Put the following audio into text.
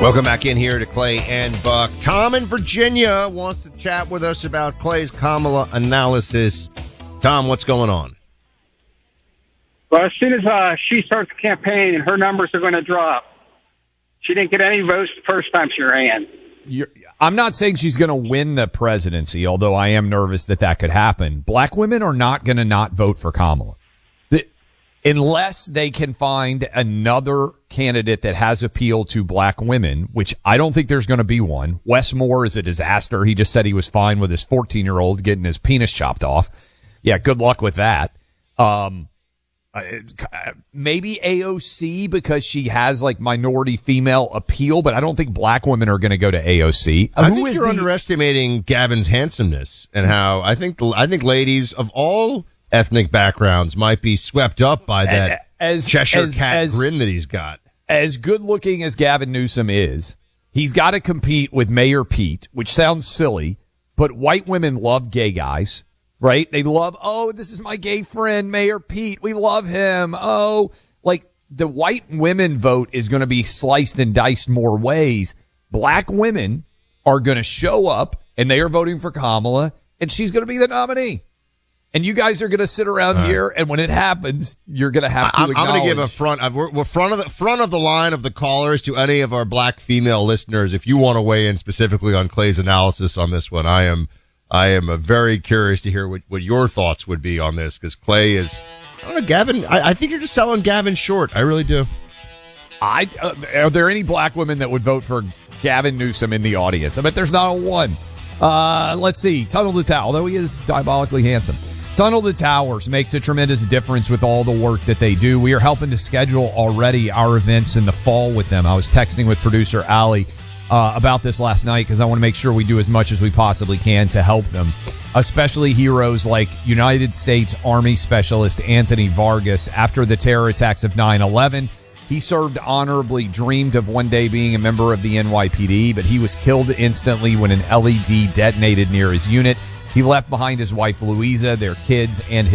Welcome back in here to Clay and Buck. Tom in Virginia wants to chat with us about Clay's Kamala analysis. Tom, what's going on? Well, as soon as she starts the campaign, her numbers are going to drop. She didn't get any votes the first time she ran. I'm not saying she's going to win the presidency, although I am nervous that could happen. Black women are not going to not vote for Kamala. Unless they can find another candidate that has appeal to black women, which I don't think there's going to be one. Wes Moore is a disaster. He just said he was fine with his 14-year-old getting his penis chopped off. Yeah, good luck with that. Maybe AOC because she has like minority female appeal, but I don't think black women are going to go to AOC. I think you're underestimating Gavin's handsomeness and how I think ladies of all ethnic backgrounds might be swept up by that Cheshire cat grin that he's got. As good looking as Gavin Newsom is, he's got to compete with Mayor Pete, which sounds silly, but white women love gay guys, right? They love, oh, this is my gay friend, Mayor Pete. We love him. Oh, like the white women vote is going to be sliced and diced more ways. Black women are going to show up and they are voting for Kamala and she's going to be the nominee. And you guys are going to sit around here, and when it happens, you're going to have to acknowledge. I'm going to give a front. We're front of the line of the callers to any of our black female listeners. If you want to weigh in specifically on Clay's analysis on this one, I am very curious to hear what your thoughts would be on this, because Clay is, I don't know, Gavin. I think you're just selling Gavin short. I really do. Are there any black women that would vote for Gavin Newsom in the audience? I bet there's not a one. Let's see. Tunnel to Towers, although he is diabolically handsome. Tunnel to Towers makes a tremendous difference with all the work that they do. We are helping to schedule already our events in the fall with them. I was texting with producer Allie about this last night because I want to make sure we do as much as we possibly can to help them, especially heroes like United States Army Specialist Anthony Vargas. After the terror attacks of 9/11, he served honorably, dreamed of one day being a member of the NYPD, but he was killed instantly when an LED detonated near his unit. He left behind his wife, Louisa, their kids, and his